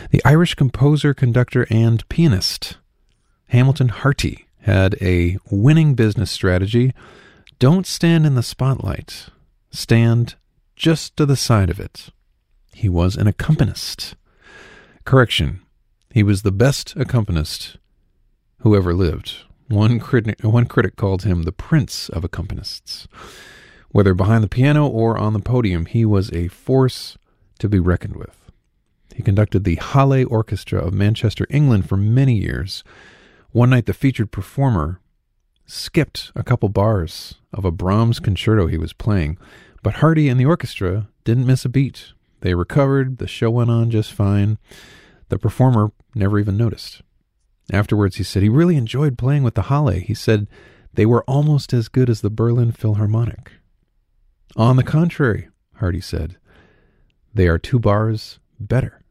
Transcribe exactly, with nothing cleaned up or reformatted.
The Irish composer, conductor, and pianist Hamilton Harty had a winning business strategy. Don't stand in the spotlight. Stand just to the side of it. He was an accompanist. Correction, he was the best accompanist who ever lived. One critic, one critic called him the prince of accompanists. Whether behind the piano or on the podium, he was a force to be reckoned with. He conducted the Halle Orchestra of Manchester, England for many years. One night the featured performer skipped a couple bars of a Brahms concerto he was playing, but Harty and the orchestra didn't miss a beat. They recovered, the show went on just fine. The performer never even noticed. Afterwards, he said he really enjoyed playing with the Halle. He said they were almost as good as the Berlin Philharmonic. On the contrary, Harty said, they are two bars better.